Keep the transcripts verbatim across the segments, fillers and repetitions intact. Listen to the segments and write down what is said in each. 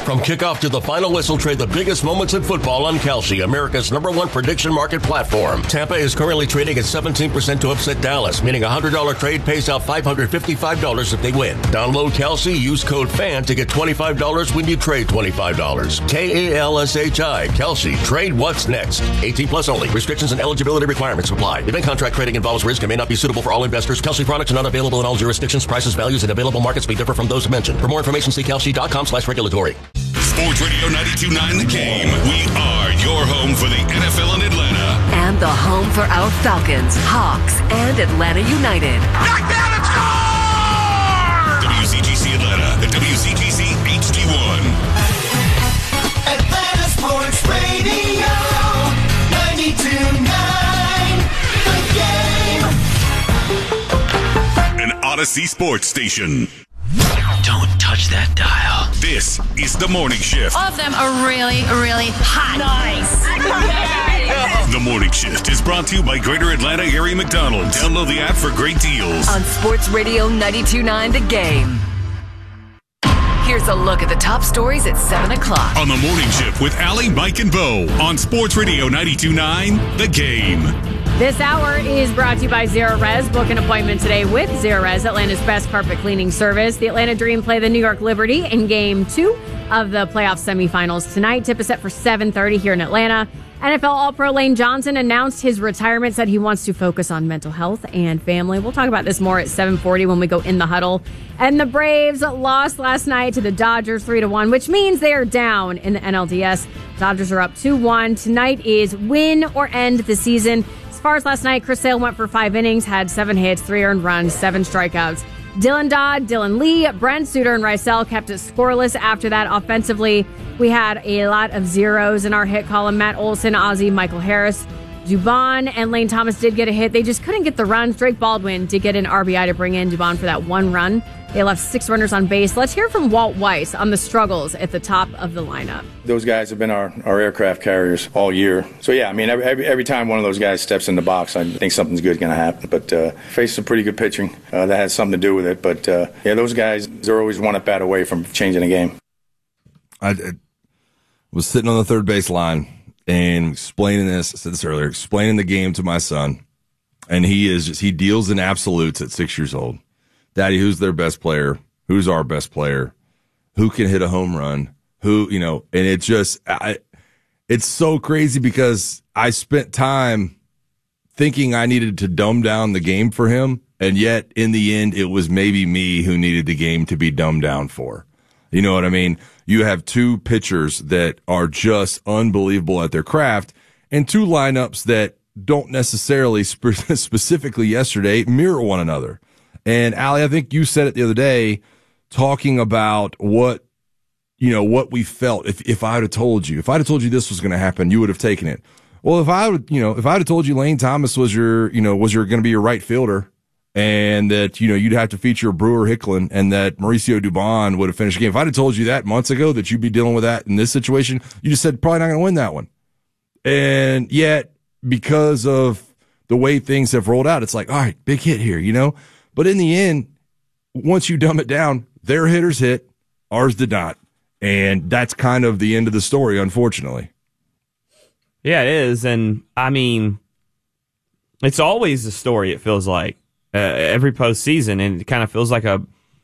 From kickoff to the final whistle, trade the biggest moments in football on Kalshi, America's number one prediction market platform. Tampa is currently trading at seventeen percent to upset Dallas, meaning a one hundred dollars trade pays out five hundred fifty-five dollars if they win. Download Kalshi, use code FAN to get twenty-five dollars when you trade twenty-five dollars. K A L S H I, Kalshi. Trade what's next. eighteen plus only. Restrictions and eligibility requirements apply. Event contract trading involves risk and may not be suitable for all investors. Kalshi products are not available in all jurisdictions. Prices, values, and available markets may differ from those mentioned. For more information, see kalshi.com slash regulatory. Sports Radio ninety-two point nine The Game. We are your home for the N F L in Atlanta. And the home for our Falcons, Hawks, and Atlanta United. Knocked down and score! W C G C Atlanta, the W C G C H D one. Atlanta Sports Radio, ninety-two point nine The Game. An Odyssey Sports Station. Don't touch that dial. This is The Morning Shift. All of them are really, really hot. Nice. The Morning Shift is brought to you by Greater Atlanta Area McDonald's. Download the app for great deals. On Sports Radio ninety-two point nine The Game. Here's a look at the top stories at seven o'clock. On The Morning Shift with Allie, Mike, and Bo on Sports Radio ninety-two point nine The Game. This hour is brought to you by Zerorez. Book an appointment today with Zerorez, Atlanta's best carpet cleaning service. The Atlanta Dream play the New York Liberty in Game two of the playoff semifinals tonight. Tip is set for seven thirty here in Atlanta. N F L All-Pro Lane Johnson announced his retirement, said he wants to focus on mental health and family. We'll talk about this more at seven forty when we go in the huddle. And the Braves lost last night to the Dodgers three to one, which means they are down in the N L D S. Dodgers are up two one. Tonight is win or end the season. As far as last night, Chris Sale went for five innings, had seven hits, three earned runs, seven strikeouts. Dylan Dodd, Dylan Lee, Brent Suter, and Rysel kept it scoreless after that. Offensively, we had a lot of zeros in our hit column. Matt Olson, Ozzie, Michael Harris, Dubon, and Lane Thomas did get a hit. They just couldn't get the runs. Drake Baldwin did get an R B I to bring in Dubon for that one run. They left six runners on base. Let's hear from Walt Weiss on the struggles at the top of the lineup. Those guys have been our, our aircraft carriers all year. So, yeah, I mean, every, every, every time one of those guys steps in the box, I think something's good going to happen. But uh, faced some pretty good pitching. Uh, that has something to do with it. But, uh, yeah, those guys, they're always one at bat away from changing a game. I, I was sitting on the third base line and explaining this, I said this earlier, explaining the game to my son. And he is just, he deals in absolutes at six years old. Daddy, who's their best player? Who's our best player? Who can hit a home run? Who, you know, and it just, I, it's so crazy because I spent time thinking I needed to dumb down the game for him. And yet in the end, it was maybe me who needed the game to be dumbed down for. You know what I mean? You have two pitchers that are just unbelievable at their craft and two lineups that don't necessarily spe- specifically yesterday mirror one another. And Allie, I think you said it the other day, talking about what, you know, what we felt. If if I would have told you, if I'd have told you this was going to happen, you would have taken it. Well, if I would, you know, if I'd have told you Lane Thomas was your, you know, was your going to be your right fielder, and that, you know, you'd have to feature Brewer Hicklin, and that Mauricio Dubon would have finished the game. If I'd have told you that months ago that you'd be dealing with that in this situation, you just said probably not going to win that one. And yet, because of the way things have rolled out, it's like, all right, big hit here, you know. But in the end, once you dumb it down, their hitters hit, ours did not. And that's kind of the end of the story, unfortunately. Yeah, it is. And, I mean, it's always a story, it feels like, uh, every postseason. And it kind of feels like a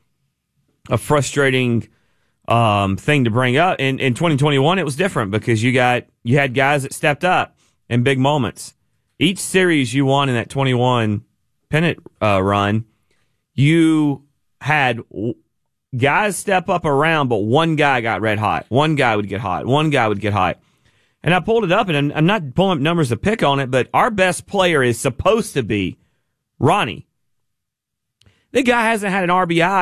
a frustrating um, thing to bring up. In, in twenty twenty-one, it was different because you got you had guys that stepped up in big moments. Each series you won in that twenty-one pennant uh, run, you had guys step up around, but one guy got red hot. One guy would get hot. One guy would get hot. And I pulled it up, and I'm, I'm not pulling up numbers to pick on it, but our best player is supposed to be Ronnie. The guy hasn't had an R B I